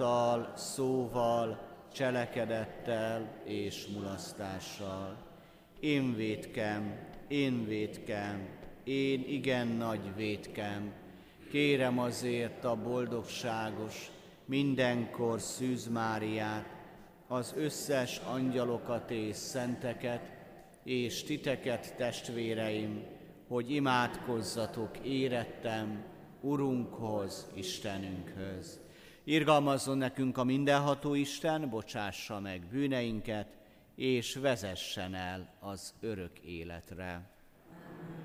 szóval, cselekedettel és mulasztással. Én vétkem, én igen nagy vétkem, kérem azért a boldogságos, mindenkor Szűz Máriát, az összes angyalokat és szenteket, és titeket, testvéreim, hogy imádkozzatok érettem Urunkhoz, Istenünkhöz. Irgalmazzon nekünk a mindenható Isten, bocsássa meg bűneinket, és vezessen el az örök életre.